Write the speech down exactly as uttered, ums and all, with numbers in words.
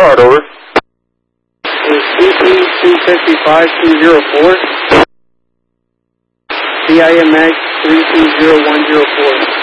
yard, over. Is C P two five two zero four. C I M X three two zero one zero four.